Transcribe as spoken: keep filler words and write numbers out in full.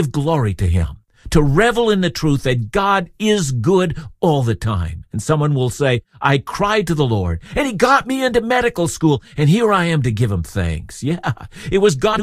give glory to him, to revel in the truth that God is good all the time. And someone will say, I cried to the Lord, and he got me into medical school, and here I am to give him thanks. Yeah, it was God who